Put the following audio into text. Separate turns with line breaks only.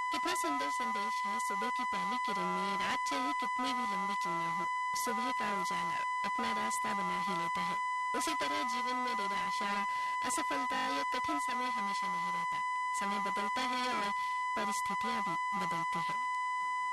कितना सुंदर संदेश है। सुबह की पहली किरण में रात चाहे कितनी भी लंबी क्यों न हो, सुबह का उजाला अपना रास्ता बना ही लेता है। उसी तरह जीवन में निराशा, असफलता या कठिन समय हमेशा नहीं रहता। समय बदलता है और परिस्थितियां भी बदलती है।